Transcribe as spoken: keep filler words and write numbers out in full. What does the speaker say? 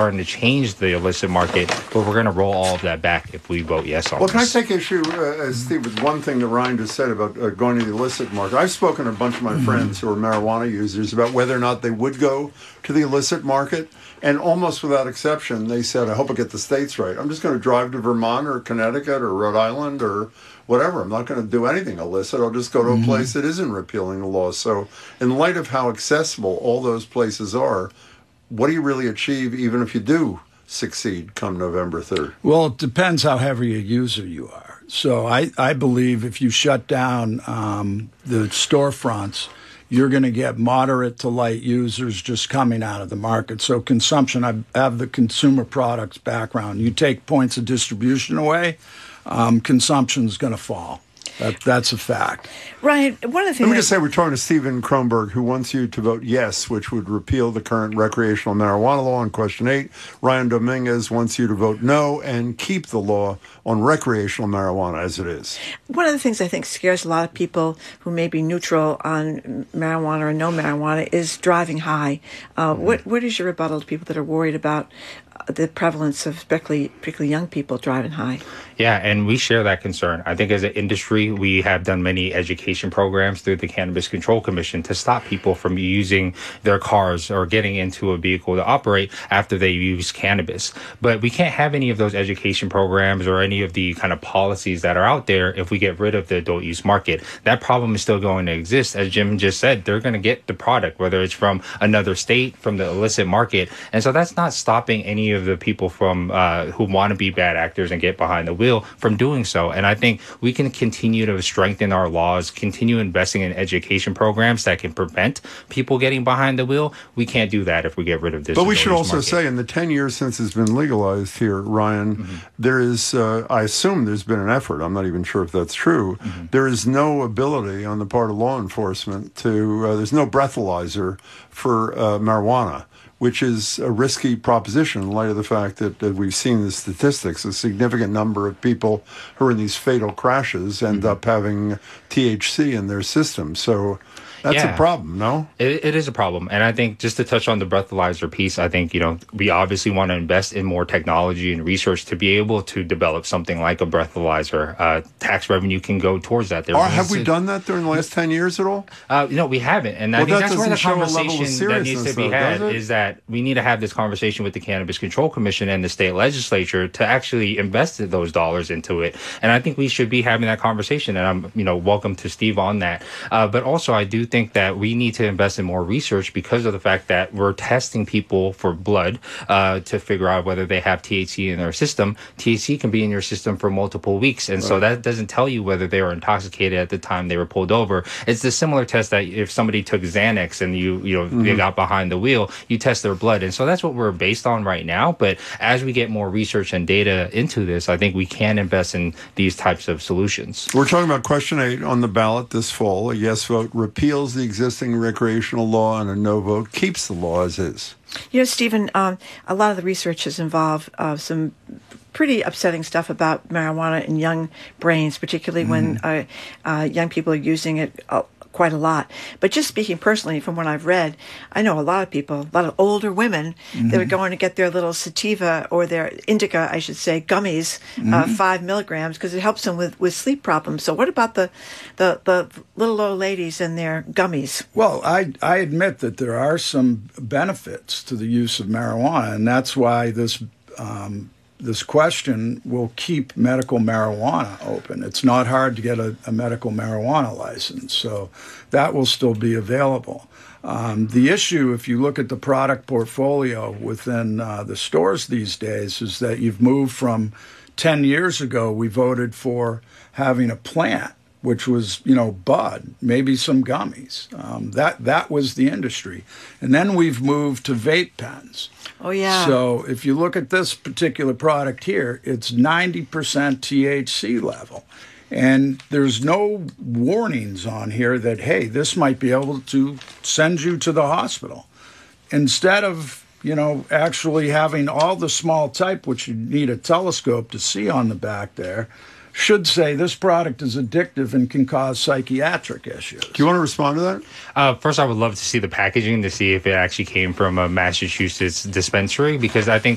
starting to change the illicit market, but we're going to roll all of that back if we vote yes on well, this. Well, can I take issue, uh, Steve, with one thing that Ryan just said about uh, going to the illicit market? I've spoken to a bunch of my mm-hmm. friends who are marijuana users about whether or not they would go to the illicit market, and almost without exception, they said, I hope I get the states right. I'm just going to drive to Vermont or Connecticut or Rhode Island or whatever. I'm not going to do anything illicit. I'll just go to a mm-hmm. place that isn't repealing the law. So in light of how accessible all those places are, what do you really achieve even if you do succeed come November third? Well, it depends how heavy a user you are. So I, I believe if you shut down um, the storefronts, you're going to get moderate to light users just coming out of the market. So consumption, I have the consumer products background. You take points of distribution away, um, consumption is going to fall. That, that's a fact. Ryan, one of the things... Let me just say we're talking to Stephen Kronberg, who wants you to vote yes, which would repeal the current recreational marijuana law on question eight. Ryan Dominguez wants you to vote no and keep the law on recreational marijuana as it is. One of the things I think scares a lot of people who may be neutral on marijuana or no marijuana is driving high. Uh, mm-hmm. What What is your rebuttal to people that are worried about the prevalence of particularly, particularly young people driving high? Yeah, and we share that concern. I think as an industry, we have done many education programs through the Cannabis Control Commission to stop people from using their cars or getting into a vehicle to operate after they use cannabis. But we can't have any of those education programs or any of the kind of policies that are out there if we get rid of the adult use market. That problem is still going to exist. As Jim just said, they're going to get the product, whether it's from another state, from the illicit market. And so that's not stopping any of the people from uh, who want to be bad actors and get behind the wheel from doing so. And I think we can continue to strengthen our laws, continue investing in education programs that can prevent people getting behind the wheel. We can't do that if we get rid of this. But we should also market. say in the ten years since it's been legalized here, Ryan, mm-hmm. there is, uh, I assume there's been an effort, I'm not even sure if that's true, mm-hmm. there is no ability on the part of law enforcement to, uh, there's no breathalyzer for uh, marijuana, which is a risky proposition in light of the fact that, that we've seen the statistics. A significant number of people who are in these fatal crashes end mm-hmm. up having T H C in their system. So that's yeah. a problem, no? It, it is a problem. And I think just to touch on the breathalyzer piece, I think, you know, we obviously want to invest in more technology and research to be able to develop something like a breathalyzer. Uh, tax revenue can go towards that. There or have we to, done that during the last ten years at all? Uh, no, we haven't. And well, I think that that's where the conversation that needs to be though, had is that we need to have this conversation with the Cannabis Control Commission and the state legislature to actually invest those dollars into it. And I think we should be having that conversation. And I'm, you know, welcome to Steve on that. Uh, but also, I do think that we need to invest in more research because of the fact that we're testing people for blood uh, to figure out whether they have T H C in their system. T H C can be in your system for multiple weeks. And right. so that doesn't tell you whether they were intoxicated at the time they were pulled over. It's the similar test that if somebody took Xanax and you, you know, mm-hmm. they got behind the wheel, you test their blood. And so that's what we're based on right now. But as we get more research and data into this, I think we can invest in these types of solutions. We're talking about question eight on the ballot this fall. A yes vote repeals the existing recreational law, and a no vote keeps the law as is. You know, Stephen, um, a lot of the research has involved uh, some pretty upsetting stuff about marijuana in young brains, particularly mm. when uh, uh, young people are using it uh, quite a lot. But just speaking personally from what I've read, I know a lot of people, a lot of older women mm-hmm. that are going to get their little sativa or their indica, I should say, gummies, mm-hmm. uh, five milligrams, because it helps them with, with sleep problems. So what about the, the, the little old ladies and their gummies? Well, I, I admit that there are some benefits to the use of marijuana, and that's why this um, this question will keep medical marijuana open. It's not hard to get a, a medical marijuana license, so that will still be available. Um, the issue, if you look at the product portfolio within uh, the stores these days, is that you've moved from ten years ago, we voted for having a plant, which was, you know, bud, maybe some gummies. Um, that that was the industry. And then we've moved to vape pens. Oh, yeah. So if you look at this particular product here, it's ninety percent T H C level. And there's no warnings on here that, hey, this might be able to send you to the hospital. Instead of, you know, actually having all the small type, which you need a telescope to see on the back there, should say this product is addictive and can cause psychiatric issues. Do you want to respond to that? Uh, first, I would love to see the packaging to see if it actually came from a Massachusetts dispensary, because I think